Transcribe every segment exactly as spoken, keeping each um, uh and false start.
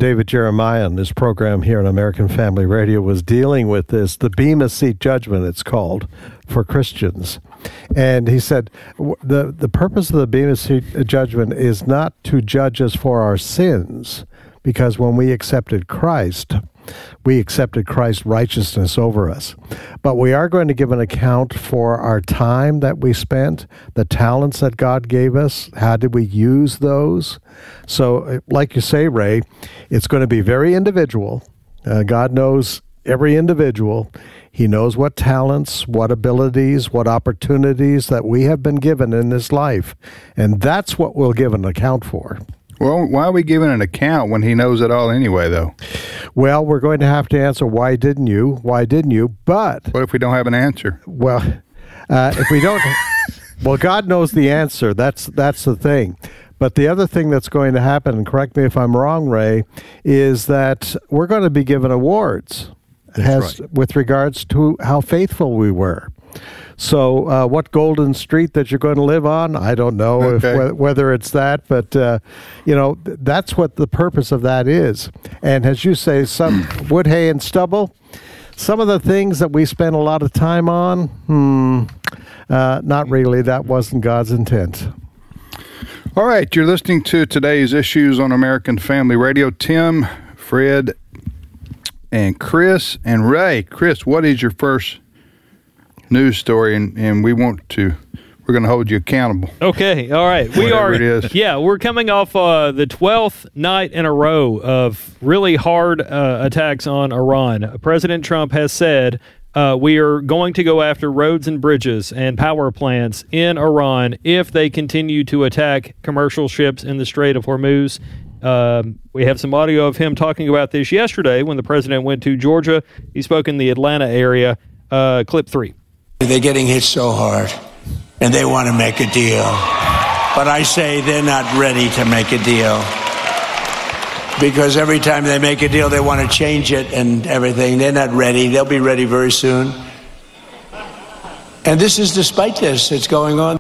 David Jeremiah on this program here on American Family Radio was dealing with this, the Bema Seat Judgment, it's called, for Christians. And he said the, the purpose of the Bema Seat Judgment is not to judge us for our sins, because when we accepted Christ, we accepted Christ's righteousness over us. But we are going to give an account for our time that we spent, the talents that God gave us, how did we use those? So, like you say, Ray, it's going to be very individual. Uh, God knows every individual. He knows what talents, what abilities, what opportunities that we have been given in this life. And that's what we'll give an account for. Well, why are we giving an account when he knows it all anyway, though? Well, we're going to have to answer, why didn't you? Why didn't you? But... what if we don't have an answer? Well, uh, if we don't... well, God knows the answer. That's that's the thing. But the other thing that's going to happen, and correct me if I'm wrong, Ray, is that we're going to be given awards has, right. with regards to how faithful we were. So uh, what golden street that you're going to live on, I don't know okay. if, whether it's that, but, uh, you know, th- that's what the purpose of that is. And as you say, some wood, hay, and stubble, some of the things that we spend a lot of time on, hmm, uh, not really. That wasn't God's intent. All right, you're listening to today's Issues on American Family Radio. Tim, Fred, and Chris, and Ray. Chris, what is your first news story, and, and we want to, we're going to hold you accountable. Okay, all right. We are, it is. yeah, we're coming off uh, the twelfth night in a row of really hard uh, attacks on Iran. President Trump has said uh, we are going to go after roads and bridges and power plants in Iran if they continue to attack commercial ships in the Strait of Hormuz. Um, we have some audio of him talking about this yesterday when the president went to Georgia. He spoke in the Atlanta area. Uh, clip three. They're getting hit so hard, and they want to make a deal. But I say they're not ready to make a deal. Because every time they make a deal, they want to change it and everything. They're not ready. They'll be ready very soon. And this is despite this. It's going on.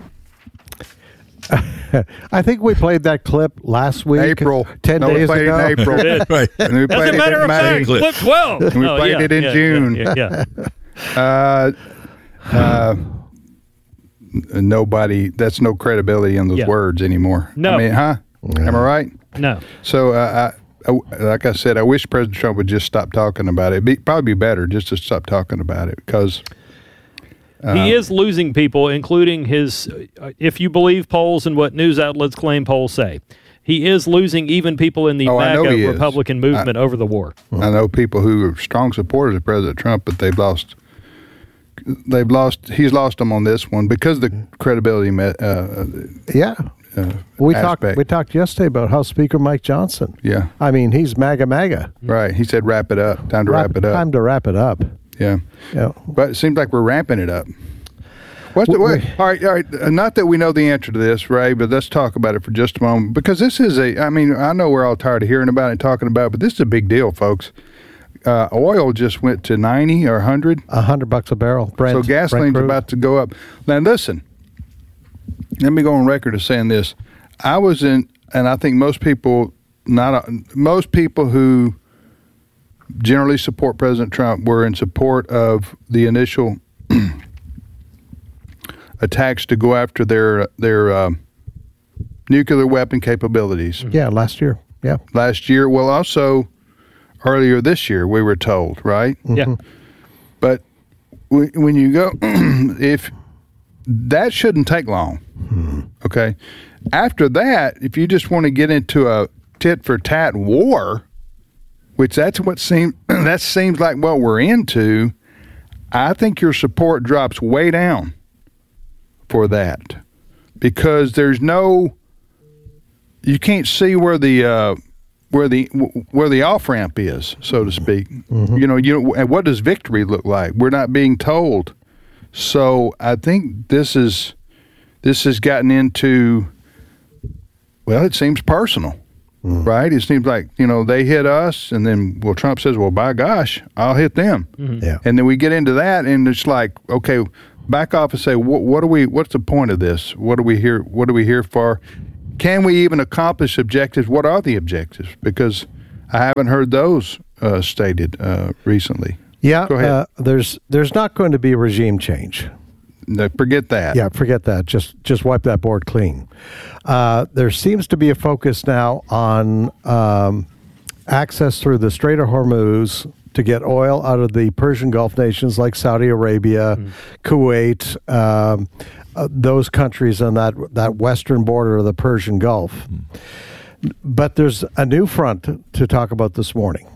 I think we played that clip last week. April. ten no, days we played ago. it in April. right. And we As played a matter it in of May. fact, clip twelve. And we oh, played yeah, it in yeah, June. Yeah, yeah, yeah. uh, uh, nobody, that's no credibility in those yeah. words anymore. No. I mean, huh? Yeah. Am I right? No. So, uh, I, I, like I said, I wish President Trump would just stop talking about it. It'd be, probably be better just to stop talking about it because... Uh, he is losing people, including his, uh, if you believe polls and what news outlets claim polls say, he is losing even people in the oh, MAGA Republican movement I, over the war. I know people who are strong supporters of President Trump, but they've lost... They've lost. He's lost them on this one because of the credibility. Uh, yeah, uh, we aspect. talked. We talked yesterday about House Speaker Mike Johnson. Yeah, I mean he's MAGA, MAGA. Right. He said, "Wrap it up. Time to wrap, wrap it up. Time to wrap it up." Yeah. Yeah. But it seems like we're ramping it up. What's the way? All right. All right. Not that we know the answer to this, Ray, but let's talk about it for just a moment because this is a. I mean, I know we're all tired of hearing about it and talking about it, but this is a big deal, folks. Uh, oil just went to ninety or one hundred. one hundred bucks a barrel. Brent, so gasoline's Brent about to go up. Now, listen, let me go on record as saying this. I was in, and I think most people, not most people who generally support President Trump were in support of the initial attacks to go after their, their uh, nuclear weapon capabilities. Yeah, last year. Yeah. Last year. Well, also... earlier this year, we were told, right? Yeah. But w- when you go, if that shouldn't take long, hmm. okay? After that, if you just want to get into a tit-for-tat war, which that's what seems, that seems like what we're into, I think your support drops way down for that because there's no, you can't see where the, uh, where the where the off ramp is, so to speak. Mm-hmm. You know, you know, and what does victory look like? We're not being told. So I think this is this has gotten into. Well, it seems personal, mm-hmm. right? It seems like you know they hit us, and then well, Trump says, "Well, by gosh, I'll hit them," mm-hmm. yeah. and then we get into that, and it's like, okay, back off and say, what, what are we? What's the point of this? What are we here? What are we here for? Can we even accomplish objectives? What are the objectives? Because I haven't heard those uh, stated uh, recently. Yeah, Go ahead. uh, there's there's not going to be a regime change. No, forget that. Yeah, forget that. Just just wipe that board clean. Uh, there seems to be a focus now on um, access through the Strait of Hormuz to get oil out of the Persian Gulf nations like Saudi Arabia, mm. Kuwait, um, uh, those countries on that that western border of the Persian Gulf. Mm. But there's a new front to talk about this morning.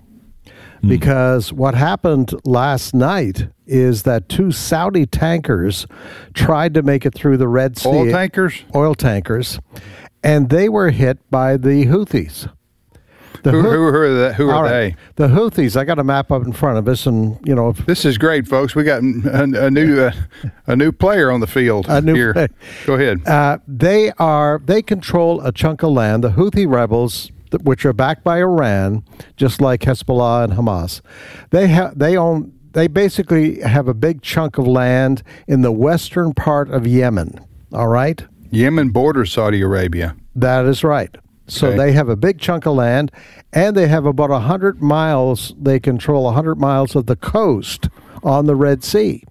Because what happened last night is that two Saudi tankers tried to make it through the Red Sea. Oil tankers? Oil tankers. And they were hit by the Houthis. The who, Houth- who, who are, the, who are right. they? The Houthis. I got a map up in front of us, and you know. This is great, folks. We got a, a new uh, a new player on the field a new here. Play. Go ahead. Uh, they are. They control a chunk of land. The Houthi rebels, which are backed by Iran, just like Hezbollah and Hamas. They have they own they basically have a big chunk of land in the western part of Yemen. All right? Yemen borders Saudi Arabia. That is right. So Okay. they have a big chunk of land, and they have about one hundred miles. They control one hundred miles of the coast on the Red Sea.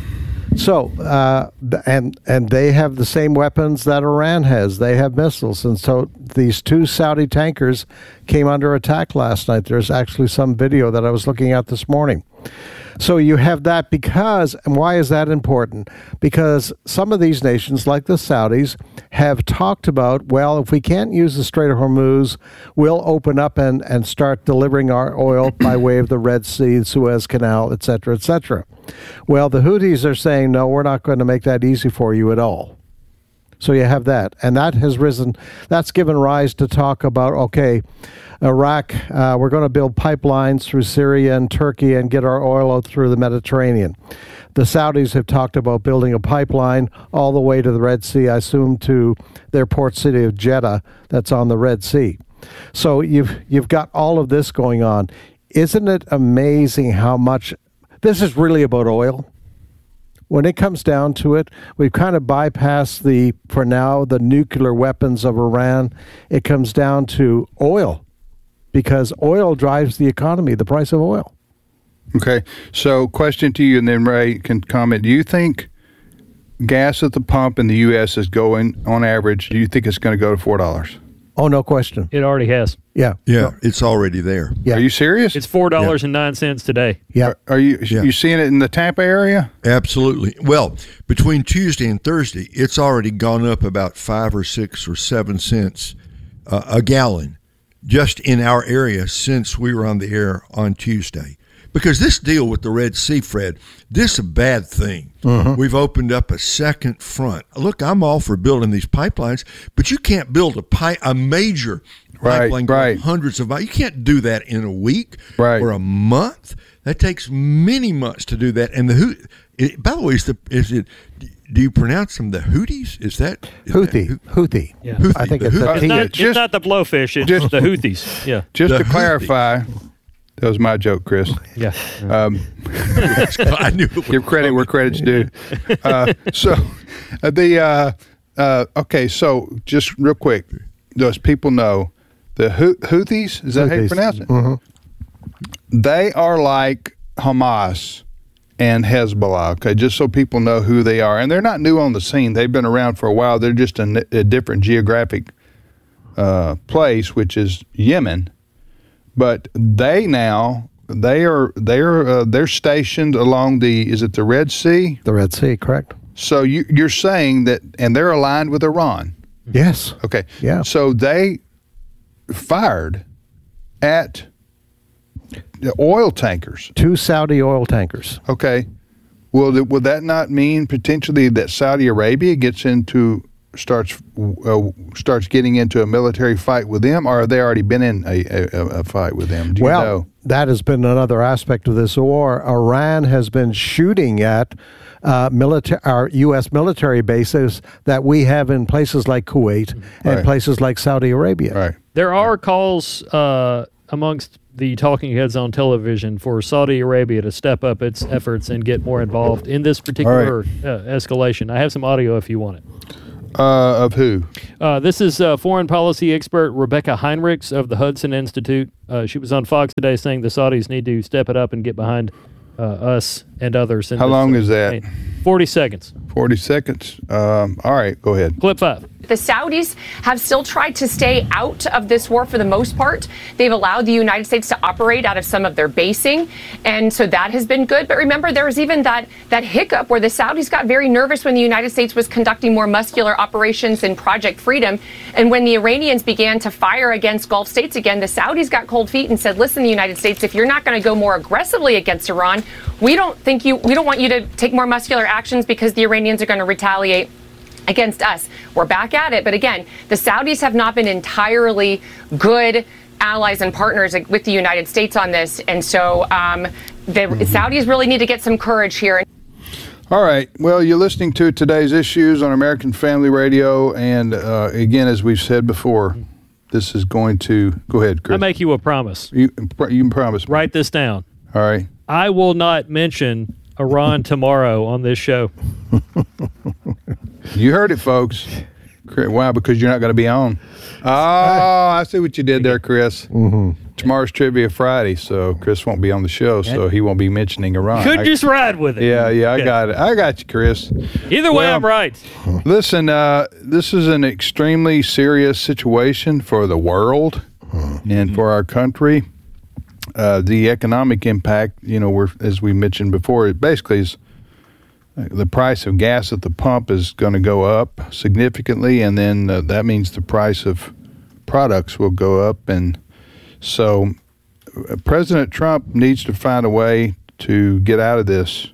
So, uh, and and they have the same weapons that Iran has. They have missiles. And so these two Saudi tankers came under attack last night. There's actually some video that I was looking at this morning. So you have that because, and why is that important? Because some of these nations, like the Saudis, have talked about, well, if we can't use the Strait of Hormuz, we'll open up and, and start delivering our oil by way of the Red Sea, Suez Canal, et cetera, et cetera. Well, the Houthis are saying, no, we're not going to make that easy for you at all. So you have that. And that has risen, that's given rise to talk about, okay, Iraq, uh, we're going to build pipelines through Syria and Turkey and get our oil out through the Mediterranean. The Saudis have talked about building a pipeline all the way to the Red Sea, I assume to their port city of Jeddah that's on the Red Sea. So you've you've got all of this going on. Isn't it amazing how much, this is really about oil? When it comes down to it, we've kind of bypassed the, for now, the nuclear weapons of Iran. It comes down to oil, because oil drives the economy, the price of oil. Okay. So question to you, and then Ray can comment. Do you think gas at the pump in the U S is going, on average, do you think it's going to go to four dollars? Oh, no question. It already has. Yeah. Yeah, No. it's already there. Yeah. Are you serious? It's four dollars and nine cents today. Yeah. Are, are you Yeah. you seeing it in the Tampa area? Absolutely. Well, between Tuesday and Thursday, it's already gone up about five or six or seven cents uh, a gallon just in our area since we were on the air on Tuesday. Because this deal with the Red Sea, Fred, this is a bad thing. Mm-hmm. We've opened up a second front. Look, I'm all for building these pipelines, but you can't build a pipe, a major Right, pipeline right. going hundreds of miles. You can't do that in a week Right. or a month. That takes many months to do that. And the Hoot, it, by the way, is the is it? Do you pronounce them the Houthis? Is that is Houthi. That, Houthi. Yeah. Houthi, I think the it's Houthi. a It's T not, H. it's just- not the blowfish. It's just- the Houthis. Yeah. Just The to Houthi. clarify, that was my joke, Chris. Yeah. Um, I knew it would give credit where credit's due. Uh, so uh, the uh, uh, okay, so just real quick, those people know the Hou- Houthis. Is that how you Houthis. pronounce it? Mhm. They are like Hamas and Hezbollah. Okay, just so people know who they are, and they're not new on the scene. They've been around for a while. They're just in a different geographic uh, place, which is Yemen. But they now they are they are uh, they're stationed along the is it the Red Sea? The Red Sea, correct? So you, you're saying that, and they're aligned with Iran. Yes. Okay. Yeah. So they fired at the oil tankers. Two Saudi oil tankers. Okay. Well, th- would that not mean potentially that Saudi Arabia gets into starts uh, starts getting into a military fight with them, or have they already been in a, a, a fight with them? Do well, you know? that has been another aspect of this war. Iran has been shooting at uh, military, our U S military bases that we have in places like Kuwait and Right. places like Saudi Arabia. Right. There are calls uh, amongst the talking heads on television for Saudi Arabia to step up its efforts and get more involved in this particular uh, escalation. I have some audio if you want it. Uh, of who? Uh, this is uh, foreign policy expert Rebecca Heinrichs of the Hudson Institute. Uh, she was on Fox today saying the Saudis need to step it up and get behind uh, us and others. In How this, long uh, is that? campaign. forty seconds. forty seconds. Um, all right, go ahead. Clip five. The Saudis have still tried to stay out of this war for the most part. They've allowed the United States to operate out of some of their basing, and so that has been good. But remember, there was even that that hiccup where the Saudis got very nervous when the United States was conducting more muscular operations in Project Freedom. And when the Iranians began to fire against Gulf states again, the Saudis got cold feet and said, listen, the United States, if you're not going to go more aggressively against Iran, we don't think you, we don't want you to take more muscular actions because the Iranians are going to retaliate against us. We're back at it. But again, the Saudis have not been entirely good allies and partners with the United States on this. And so um, the mm-hmm. Saudis really need to get some courage here. All right. Well, you're listening to today's issues on American Family Radio. And uh, again, as we've said before, this is going to go ahead, Chris. I make you a promise. You, you can promise me. Write this down. All right. I will not mention Iran tomorrow on this show. You heard it, folks. Wow, because you're not going to be on. Oh, I see what you did there, Chris. Mm-hmm. Tomorrow's Trivia Friday, so Chris won't be on the show, so he won't be mentioning Iran. Could I, just ride with it. Yeah, yeah, I Okay. got it. I got you, Chris. Either way, Well, I'm right. Listen, uh, this is an extremely serious situation for the world and for our country. Uh, the economic impact, you know, we're, as we mentioned before, it basically is uh, the price of gas at the pump is going to go up significantly, and then uh, that means the price of products will go up. And so uh, President Trump needs to find a way to get out of this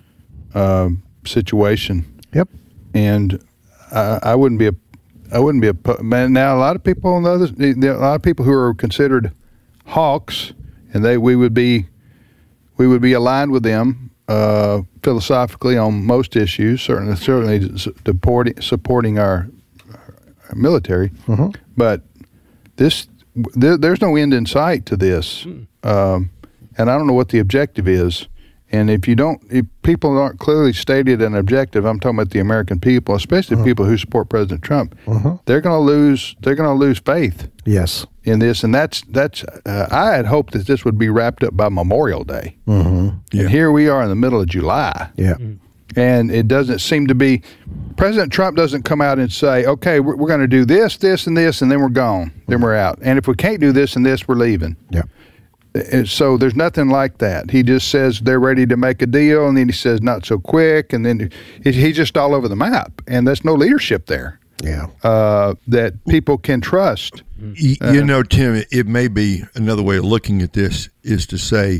uh, situation. Yep. And I, I wouldn't be a, I wouldn't be a, man. Now a lot of people on the other, there are a lot of people who are considered hawks, and they we would be, we would be aligned with them uh, philosophically on most issues. Certainly, certainly supporting supporting our, our military, Mm-hmm. but this there, there's no end in sight to this, um, and I don't know what the objective is. And if you don't, if people aren't clearly stated an objective, I'm talking about the American people, especially Uh-huh. people who support President Trump, Uh-huh. they're going to lose. They're going to lose faith Yes. in this, and that's that's. Uh, I had hoped that this would be wrapped up by Memorial Day, Mm-hmm. Yeah. and here we are in the middle of July, Yeah. and it doesn't seem to be. President Trump doesn't come out and say, "Okay, we're, we're going to do this, this, and this, and then we're gone, then we're out. And if we can't do this and this, we're leaving." Yeah. And so there's nothing like that. He just says they're ready to make a deal, and then he says not so quick, and then he, he's just all over the map, and there's no leadership there Yeah. uh, that people can trust. Y- You know, Tim, it, it may be another way of looking at this is to say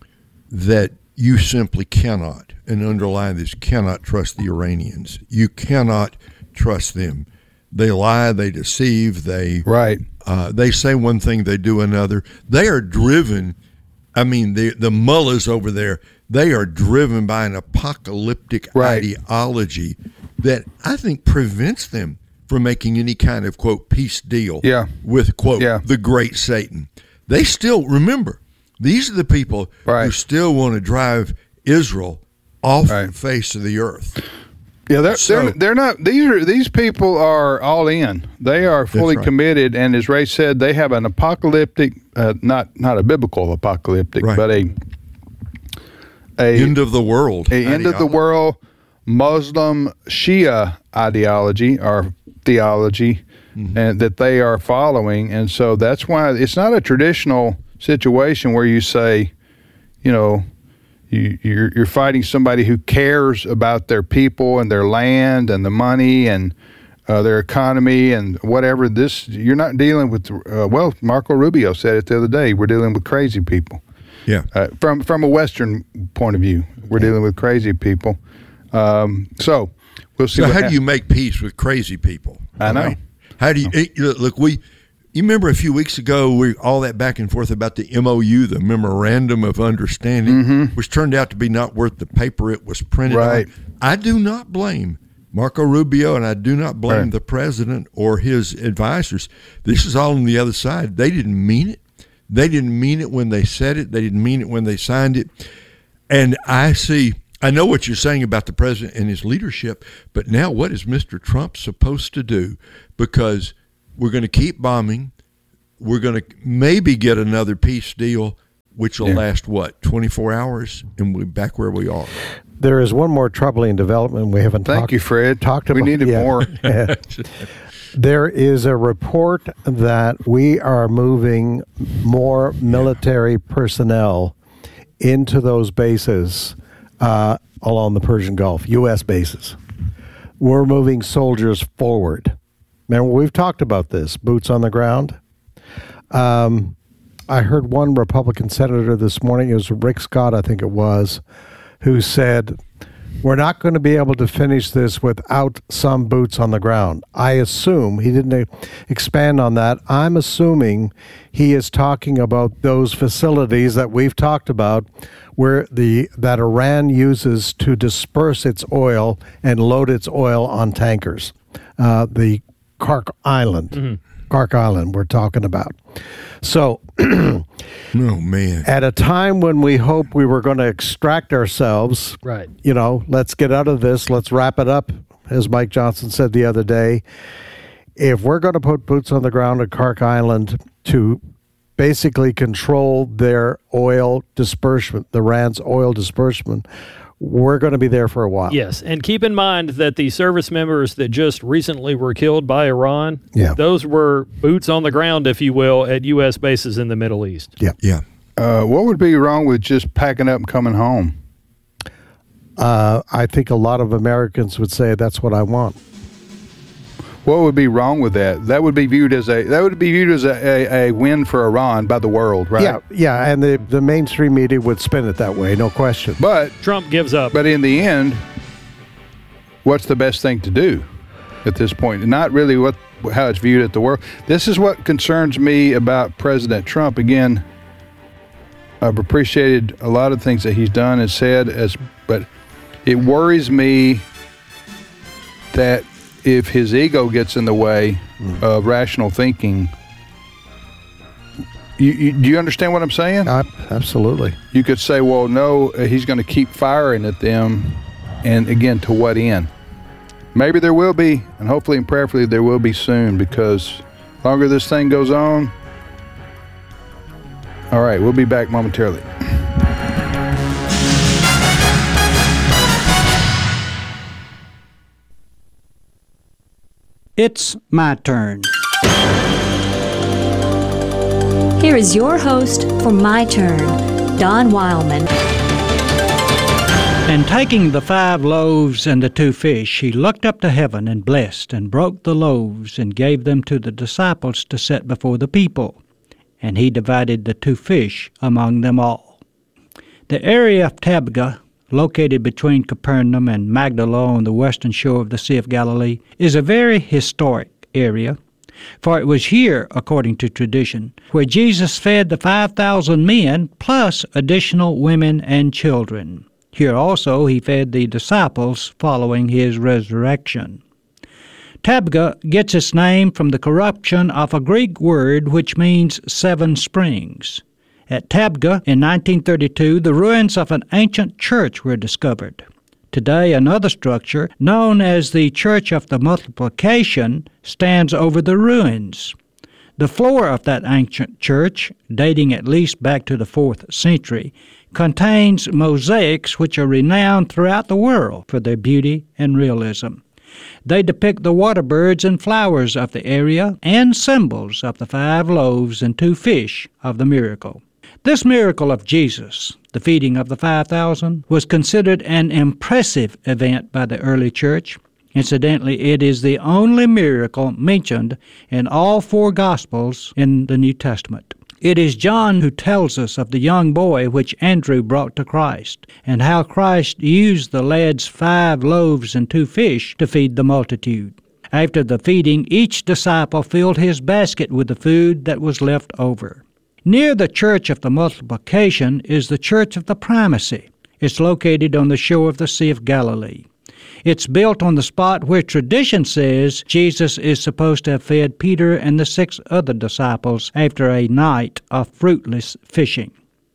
that you simply cannot, and underline this, cannot trust the Iranians. You cannot trust them. They lie, they deceive, they Right. uh, they say one thing, they do another. They are driven. I mean, the the mullahs over there, they are driven by an apocalyptic Right. ideology that I think prevents them from making any kind of, quote, peace deal Yeah. with, quote, Yeah. the great Satan. They still, remember, these are the people who Right. still want to drive Israel off Right. the face of the earth. Yeah, they're, So- they're they're not. These are these people are all in. They are fully right. committed, and as Ray said, they have an apocalyptic, uh, not not a biblical apocalyptic, Right. but a a End of the world. a end of the ideology. world Muslim Shia ideology or theology, Mm-hmm. and that they are following, and so that's why it's not a traditional situation where you say, you know, you, you're you're fighting somebody who cares about their people and their land and the money and uh, their economy and whatever. This you're not dealing with. Uh, well, Marco Rubio said it the other day. We're dealing with crazy people. Yeah. Uh, from from a Western point of view, we're dealing with crazy people. Um, so we'll see. So what how hap- do you make peace with crazy people? I know. mean, how do you it, look? We, you remember a few weeks ago, we all that back and forth about the M O U, the Memorandum of Understanding, which turned out to be not worth the paper it was printed Right. on. I do not blame Marco Rubio, and I do not blame Right. the president or his advisors. This is all on the other side. They didn't mean it. They didn't mean it when they said it. They didn't mean it when they signed it. And I see I know what you're saying about the president and his leadership, but now what is Mister Trump supposed to do? Because we're going to keep bombing. We're going to maybe get another peace deal, which will yeah. last, what, twenty-four hours, and we're back where we are. There is one more troubling development we haven't Thank talked, you, Fred. talked about. We needed yeah. more. There is a report that we are moving more military personnel into those bases uh, along the Persian Gulf, U S bases. We're moving soldiers forward. Remember, we've talked about this, boots on the ground. Um, I heard one Republican senator this morning, it was Rick Scott, I think it was, who said, we're not going to be able to finish this without some boots on the ground. I assume, he didn't expand on that, I'm assuming he is talking about those facilities that we've talked about where the that Iran uses to disperse its oil and load its oil on tankers. Uh, the Kark Island. Mm-hmm. Kark Island we're talking about. So, oh man, at a time when we hope we were going to extract ourselves, right? You know, let's get out of this. Let's wrap it up, as Mike Johnson said the other day. If we're going to put boots on the ground at Kark Island to basically control their oil disbursement, the Iran's oil disbursement, we're going to be there for a while. Yes, and keep in mind that the service members that just recently were killed by Iran, yeah. those were boots on the ground, if you will, at U S bases in the Middle East. Yeah. Yeah. Uh, what would be wrong with just packing up and coming home? Uh, I think a lot of Americans would say that's what I want. What would be wrong with that? That would be viewed as a that would be viewed as a, a, a win for Iran by the world, right? Yeah, yeah, and the, the mainstream media would spin it that way, no question. But Trump gives up. But in the end, what's the best thing to do at this point? Not really what how it's viewed at the world. This is what concerns me about President Trump. Again, I've appreciated a lot of things that he's done and said, as but it worries me that if his ego gets in the way mm. of rational thinking, you, you, do you understand what I'm saying? Uh, absolutely. You could say, well, no, he's going to keep firing at them, and again, to what end? Maybe there will be, and hopefully and prayerfully there will be soon, because the longer this thing goes on. All right, we'll be back momentarily. It's my turn. Here is your host for My Turn, Don Wildman. And taking the five loaves and the two fish, he looked up to heaven and blessed and broke the loaves and gave them to the disciples to set before the people. And he divided the two fish among them all. The area of Tabgha, located between Capernaum and Magdala on the western shore of the Sea of Galilee, is a very historic area, for it was here, according to tradition, where Jesus fed the five thousand men plus additional women and children. Here also he fed the disciples following his resurrection. Tabgha gets its name from the corruption of a Greek word which means seven springs. At Tabgha in nineteen thirty-two, the ruins of an ancient church were discovered. Today, another structure, known as the Church of the Multiplication, stands over the ruins. The floor of that ancient church, dating at least back to the fourth century, contains mosaics which are renowned throughout the world for their beauty and realism. They depict the water birds and flowers of the area and symbols of the five loaves and two fish of the miracle. This miracle of Jesus, the feeding of the five thousand, was considered an impressive event by the early church. Incidentally, it is the only miracle mentioned in all four Gospels in the New Testament. It is John who tells us of the young boy which Andrew brought to Christ, and how Christ used the lad's five loaves and two fish to feed the multitude. After the feeding, each disciple filled his basket with the food that was left over. Near the Church of the Multiplication is the Church of the Primacy. It's located on the shore of the Sea of Galilee. It's built on the spot where tradition says Jesus is supposed to have fed Peter and the six other disciples after a night of fruitless fishing.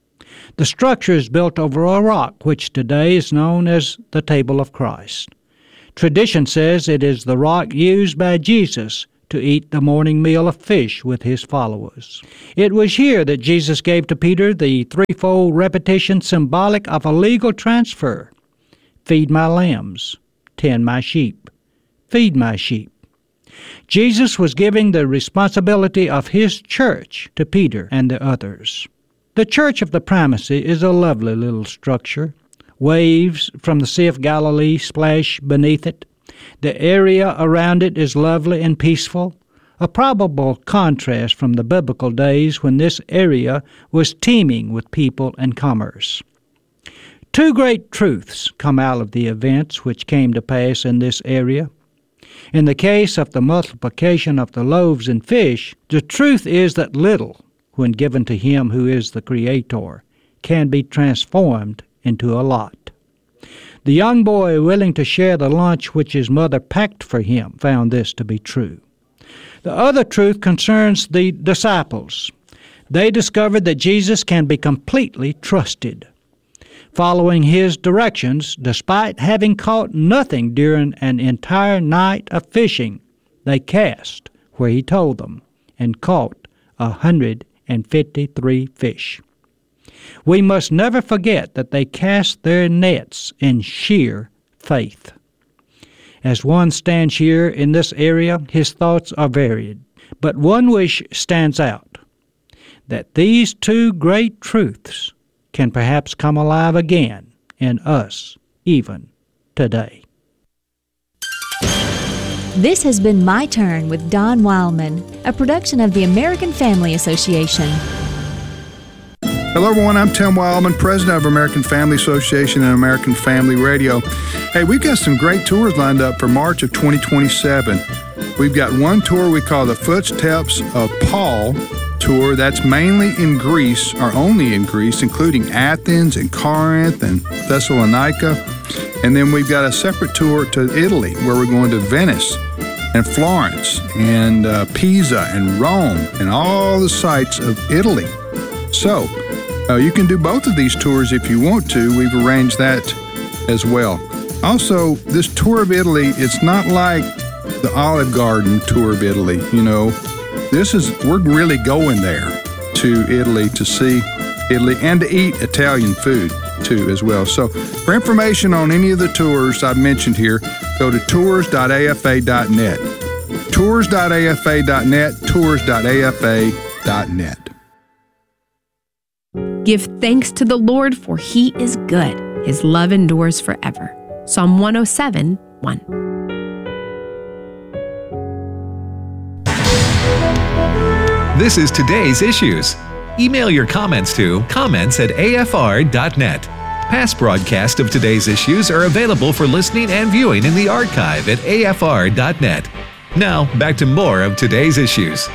The structure is built over a rock, which today is known as the Table of Christ. Tradition says it is the rock used by Jesus to eat the morning meal of fish with his followers. It was here that Jesus gave to Peter the threefold repetition symbolic of a legal transfer. Feed my lambs, tend my sheep, feed my sheep. Jesus was giving the responsibility of his church to Peter and the others. The Church of the Primacy is a lovely little structure. Waves from the Sea of Galilee splash beneath it. The area around it is lovely and peaceful, a probable contrast from the biblical days when this area was teeming with people and commerce. Two great truths come out of the events which came to pass in this area. In the case of the multiplication of the loaves and fish, the truth is that little, when given to him who is the Creator, can be transformed into a lot. The young boy willing to share the lunch which his mother packed for him found this to be true. The other truth concerns the disciples. They discovered that Jesus can be completely trusted. Following his directions, despite having caught nothing during an entire night of fishing, they cast where he told them and caught a hundred and fifty-three fish. We must never forget that they cast their nets in sheer faith. As one stands here in this area, his thoughts are varied, but one wish stands out, that these two great truths can perhaps come alive again in us, even today. This has been My Turn with Don Wildman, a production of the American Family Association. Hello, everyone. I'm Tim Wildman, president of American Family Association and American Family Radio. Hey, we've got some great tours lined up for March of twenty twenty-seven. We've got one tour we call the Footsteps of Paul tour. That's mainly in Greece, or only in Greece, including Athens and Corinth and Thessalonica. And then we've got a separate tour to Italy, where we're going to Venice and Florence and uh, Pisa and Rome and all the sites of Italy. So, Uh, you can do both of these tours if you want to. We've arranged that as well. Also, this tour of Italy, it's not like the Olive Garden tour of Italy. You know, this is, we're really going there to Italy to see Italy and to eat Italian food too as well. So for information on any of the tours I've mentioned here, go to tours dot a f a dot net. tours dot a f a dot net, tours dot a f a dot net. Give thanks to the Lord, for he is good. His love endures forever. Psalm one oh seven, one. This is Today's Issues. Email your comments to comments at a f r dot net. Past broadcasts of Today's Issues are available for listening and viewing in the archive at a f r dot net. Now, back to more of Today's Issues.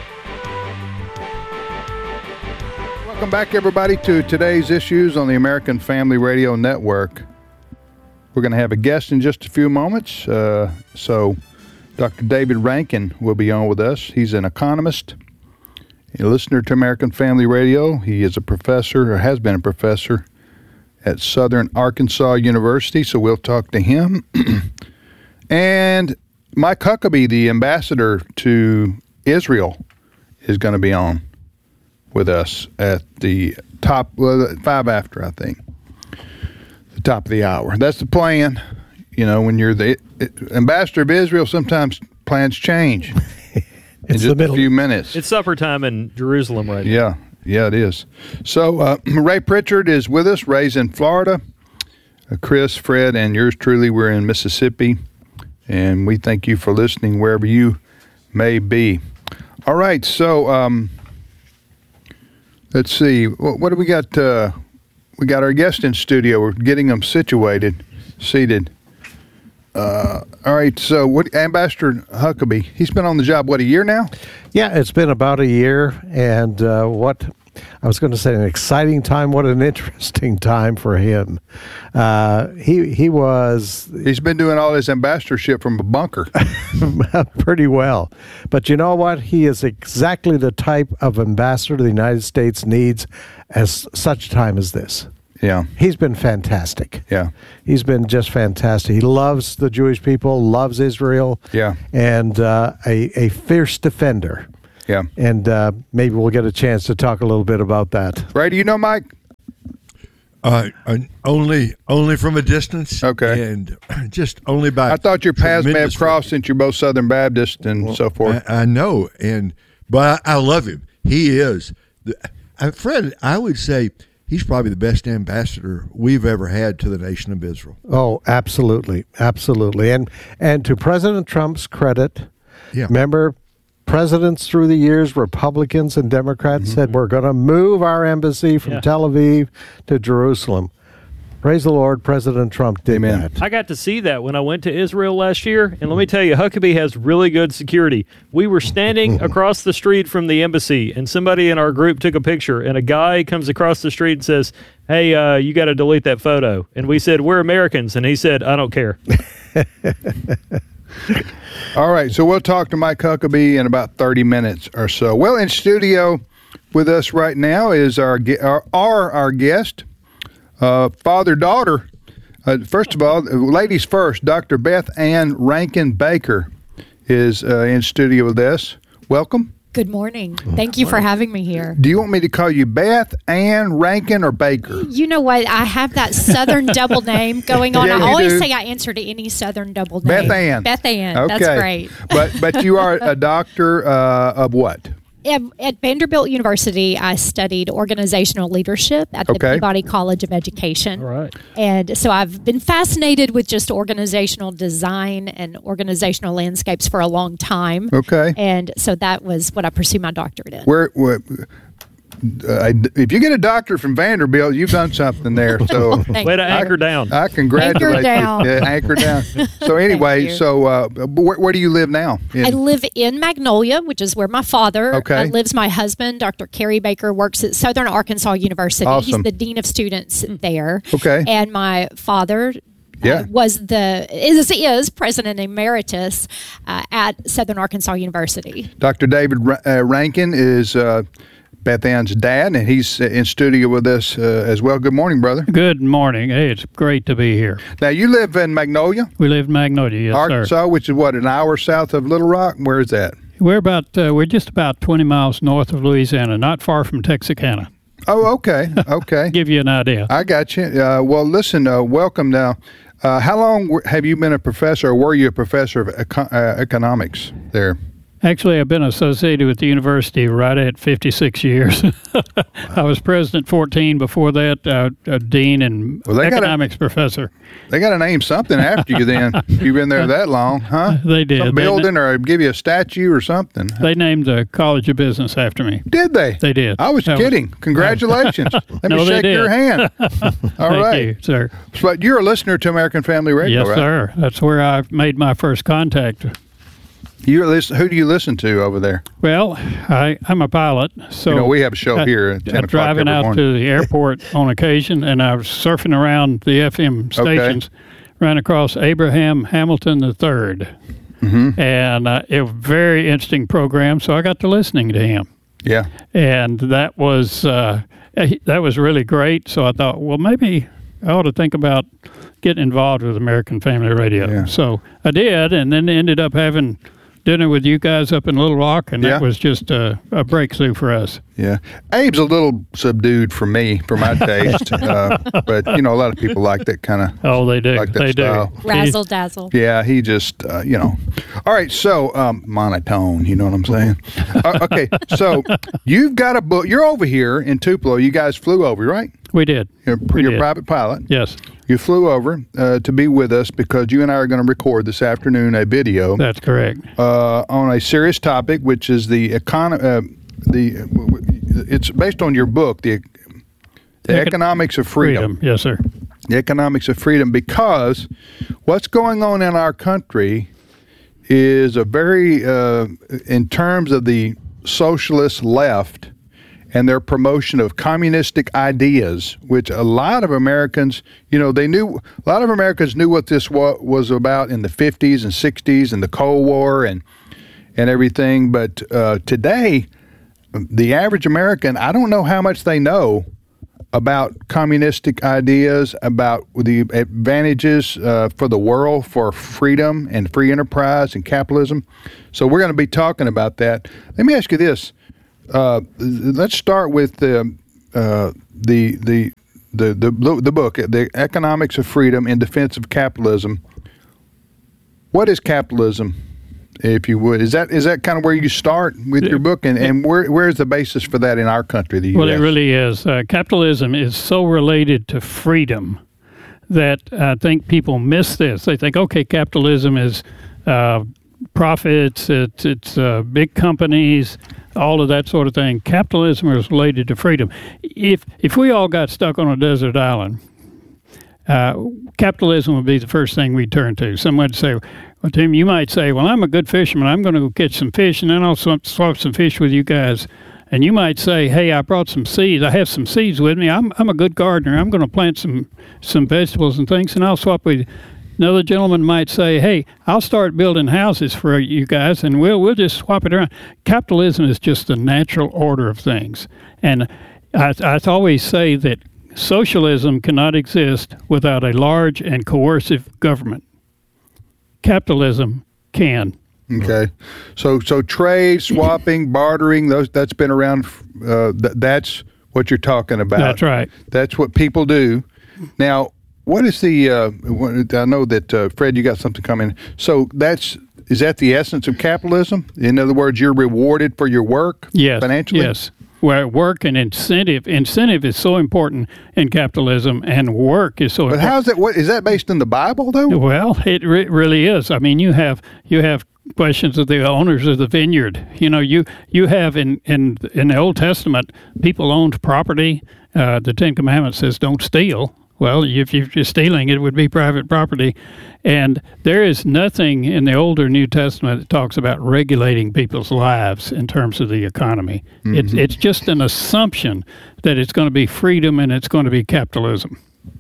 Welcome back, everybody, to Today's Issues on the American Family Radio Network. We're going to have a guest in just a few moments. Uh, so Doctor David Rankin will be on with us. He's an economist, a listener to American Family Radio. He is a professor, or has been a professor, at Southern Arkansas University, so we'll talk to him. And Mike Huckabee, the ambassador to Israel, is going to be on with us at the top, well, five after, I think, the top of the hour. That's the plan. You know, when you're the it, ambassador of Israel, sometimes plans change in just a few minutes. It's supper time in Jerusalem right now. Yeah, yeah, it is. So uh, Ray Pritchard is with us. Ray's in Florida. Uh, Chris, Fred, and yours truly, we're in Mississippi. And we thank you for listening wherever you may be. All right, so um, let's see. What, what do we got? Uh, we got our guest in studio. We're getting them situated, seated. Uh, all right, so what, Ambassador Huckabee, he's been on the job, what, a year now? Yeah, it's been about a year, and uh, what I was going to say an exciting time. What an interesting time for him. Uh, he he was. He's been doing all his ambassadorship from a bunker. Pretty well. But you know what? He is exactly the type of ambassador the United States needs as such time as this. Yeah. He's been fantastic. Yeah. He's been just fantastic. He loves the Jewish people, loves Israel. Yeah. And uh, a, a fierce defender. Yeah. And uh, maybe we'll get a chance to talk a little bit about that. Ray, do you know Mike? Uh, only only from a distance. Okay. And just only by I thought your paths may have tremendous crossed since you're both Southern Baptist and Well, so forth. I, I know, and but I, I love him. He is, the, uh, Fred. I would say he's probably the best ambassador we've ever had to the nation of Israel. Oh, absolutely, absolutely. And and to President Trump's credit, Yeah. remember, presidents through the years, Republicans and Democrats, said we're going to move our embassy from Yeah. Tel Aviv to Jerusalem. Praise the Lord, President Trump did Amen. that. I got to see that when I went to Israel last year, and let me tell you, Huckabee has really good security. We were standing across the street from the embassy, and somebody in our group took a picture, and a guy comes across the street and says, hey, uh, you got to delete that photo. And we said, we're Americans, and he said, I don't care. All right, so we'll talk to Mike Huckabee in about thirty minutes or so. Well, in studio with us right now is our ge- our our, our guest, uh, father-daughter. Uh, first of all, ladies first, Doctor Beth Ann Rankin Baker is uh, in studio with us. Welcome. Good morning. Thank you for having me here. Do you want me to call you Beth Ann Rankin or Baker? You know what? I have that Southern double name going on. Yeah, I you always do. say I answer to any Southern double Beth name. Ann. Beth Ann. Okay. That's great. but but you are a doctor uh, of what? At, at Vanderbilt University, I studied organizational leadership at the Okay. Peabody College of Education. All right. And so I've been fascinated with just organizational design and organizational landscapes for a long time. Okay. And so that was what I pursued my doctorate in. Where, where uh, if you get a doctor from Vanderbilt, you've done something there. So Thank Way to you. anchor down. I congratulate Anchor down. you. Yeah, anchor down. So anyway, you. so uh, where, where do you live now? In- I live in Magnolia, which is where my father Okay. uh, lives. My husband, Doctor Kerry Baker, works at Southern Arkansas University. Awesome. He's the dean of students there. Okay. And my father Yeah. uh, was the is is president emeritus uh, at Southern Arkansas University. Doctor David Ra- uh, Rankin is uh, Beth Ann's dad, and he's uh, in studio with us uh, as well. Good morning, brother. Good morning. Hey, it's great to be here. Now, you live in Magnolia, We live in Magnolia, yes, Arkansas, sir. which is what, an hour south of Little Rock? Where is that? We're about uh, we're just about twenty miles north of Louisiana, not far from Texarkana. Oh, okay. Okay. Give you an idea. I got you. Uh, well, listen, uh, welcome now. Uh, how long w- have you been a professor, or were you a professor of eco- uh, economics there? Actually, I've been associated with the university right at fifty-six years. I was president fourteen before that, uh, a dean and Well, they got a- economics professor. They got to name something after you then. You've been there that long, huh? They did. Some They- building or give you a statue or something. They named the College of Business after me. Did they? They did. I was That kidding. Congratulations. Let No, me they shake did. your hand. All Thank right. you, sir. But you're a listener to American Family Radio, Yes, right? sir. That's where I made my first contact. You listen, who do you listen to over there? Well, I, I'm a pilot, so You know, we have a show I- here at ten I'm o'clock driving every out morning. to the airport on occasion, and I was surfing around the F M Okay. stations, ran across Abraham Hamilton the third, Mm-hmm. and uh, it was a very interesting program. So I got to listening to him, Yeah. and that was uh, that was really great. So I thought, well, maybe I ought to think about getting involved with American Family Radio. Yeah. So I did, and then ended up having dinner with you guys up in Little Rock, and Yeah. that was just a, a breakthrough for us. Yeah. Abe's a little subdued for me, for my taste. uh, but, you know, a lot of people like that kind of. Oh, they do. Like that they style. do. Razzle dazzle. Yeah, he just, uh, you know. All right, so um, monotone, you know what I'm saying? uh, okay, so you've got a book. You're over here in Tupelo. You guys flew over, right? We did. You're, We you're a did. private pilot. Yes, You flew over uh, to be with us because you and I are going to record this afternoon a video that's correct. uh, on a serious topic, which is the economy. Uh, the it's based on your book, the the Econ- economics of freedom. Yes, sir. The economics of freedom, because what's going on in our country is a very, uh, in terms of the socialist left and their promotion of communistic ideas, which a lot of Americans, you know, they knew, a lot of Americans knew what this wa- was about in the fifties and sixties and the Cold War and and everything. But uh, today, the average American, I don't know how much they know about communistic ideas, about the advantages uh, for the world, for freedom and free enterprise and capitalism. So we're going to be talking about that. Let me ask you this. Uh, let's start with the, uh, the, the, the, the, the book, The Economics of Freedom in Defense of Capitalism. What is capitalism, if you would? Is that is that kind of where you start with your book, and, and where where is the basis for that in our country, the U S? Well, it really is. Uh, capitalism is so related to freedom that I think people miss this. They think, okay, capitalism is uh, profits, it's, it's uh, big companies, all of that sort of thing. Capitalism is related to freedom. If if we all got stuck on a desert island, uh, capitalism would be the first thing we'd turn to. Someone would say, well, Tim, you might say, well, I'm a good fisherman. I'm going to go catch some fish, and then I'll swap, swap some fish with you guys. And you might say, hey, I brought some seeds. I have some seeds with me. I'm I'm a good gardener. I'm going to plant some, some vegetables and things, and I'll swap with you. Another gentleman might say, hey, I'll start building houses for you guys, and we'll we'll just swap it around. Capitalism is just the natural order of things. And I, I always say that socialism cannot exist without a large and coercive government. Capitalism can. Okay, so so trade, swapping, bartering, those that's been around. Uh, th- that's what you're talking about. That's right. That's what people do. Now, what is the? Uh, what, I know that uh, Fred, you got something coming. So that's is that the essence of capitalism? In other words, you're rewarded for your work. Yes. Financially. Yes. Where work and incentive, incentive is so important in capitalism, and work is so but important. But how's that? What is that based in the Bible, though? Well, it re- really is. I mean, you have you have questions of the owners of the vineyard. You know, you you have in in in the Old Testament, people owned property. Uh, the Ten Commandments says don't steal. Well, if you're stealing, it would be private property. And there is nothing in the older New Testament that talks about regulating people's lives in terms of the economy. Mm-hmm. It's, it's just an assumption that it's going to be freedom and it's going to be capitalism.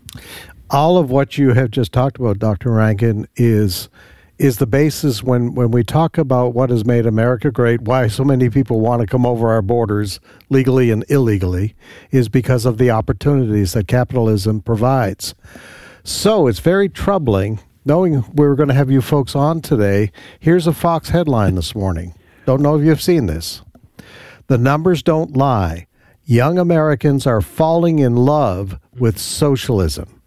All of what you have just talked about, Doctor Rankin, is is the basis when, when we talk about what has made America great, why so many people want to come over our borders legally and illegally, is because of the opportunities that capitalism provides. So it's very troubling, knowing we were going to have you folks on today. Here's a Fox headline this morning. Don't know if you've seen this. The numbers don't lie. Young Americans are falling in love with socialism.